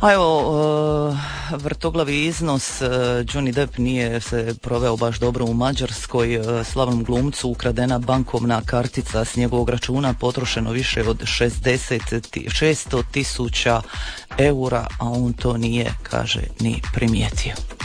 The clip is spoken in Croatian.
A evo, vrtoglavi iznos, Johnny Depp nije se proveo baš dobro u Mađarskoj, slavnom glumcu ukradena bankovna kartica s njegovog računa, potrošeno više od 600.000 eura, a on to nije, kaže, ni primijetio.